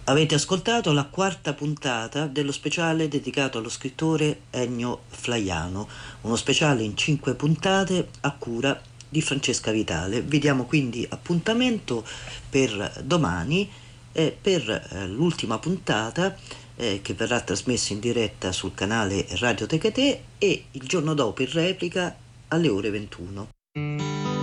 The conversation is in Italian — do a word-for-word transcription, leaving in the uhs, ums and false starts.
Avete ascoltato la quarta puntata dello speciale dedicato allo scrittore Ennio Flaiano, uno speciale in cinque puntate a cura di Francesca Vitale. Vi diamo quindi appuntamento per domani eh, per eh, l'ultima puntata eh, che verrà trasmessa in diretta sul canale Radio Tecate e il giorno dopo in replica alle ore ventuno.